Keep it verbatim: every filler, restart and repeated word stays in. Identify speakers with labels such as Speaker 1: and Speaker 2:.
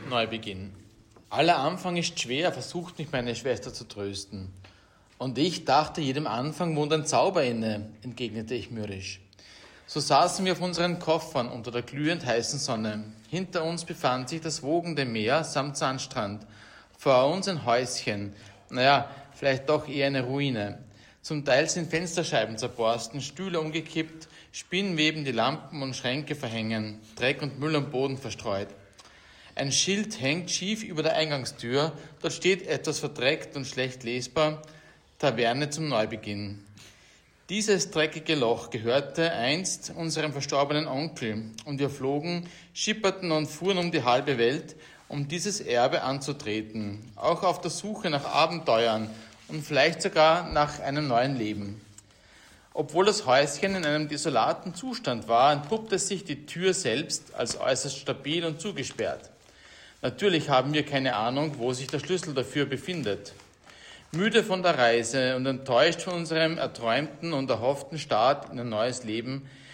Speaker 1: Neubeginn. Aller Anfang ist schwer, versucht mich meine Schwester zu trösten. Und ich dachte, jedem Anfang wohnt ein Zauber inne, entgegnete ich mürrisch. So saßen wir auf unseren Koffern unter der glühend heißen Sonne. Hinter uns befand sich das wogende Meer samt Sandstrand. Vor uns ein Häuschen, naja, vielleicht doch eher eine Ruine. Zum Teil sind Fensterscheiben zerborsten, Stühle umgekippt, Spinnweben die Lampen und Schränke verhängen, Dreck und Müll am Boden verstreut. Ein Schild hängt schief über der Eingangstür, dort steht etwas verdreckt und schlecht lesbar, Taverne zum Neubeginn. Dieses dreckige Loch gehörte einst unserem verstorbenen Onkel und wir flogen, schipperten und fuhren um die halbe Welt, um dieses Erbe anzutreten, auch auf der Suche nach Abenteuern und vielleicht sogar nach einem neuen Leben. Obwohl das Häuschen in einem desolaten Zustand war, entpuppte sich die Tür selbst als äußerst stabil und zugesperrt. Natürlich haben wir keine Ahnung, wo sich der Schlüssel dafür befindet. Müde von der Reise und enttäuscht von unserem erträumten und erhofften Start in ein neues Leben,